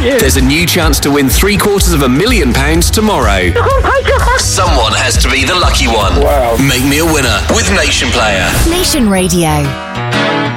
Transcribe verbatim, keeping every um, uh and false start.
you. There's a new chance to win three quarters of a million pounds tomorrow. Oh my God. Someone has to be the lucky one. Wow. Make me a winner with Nation Player. Nation Radio.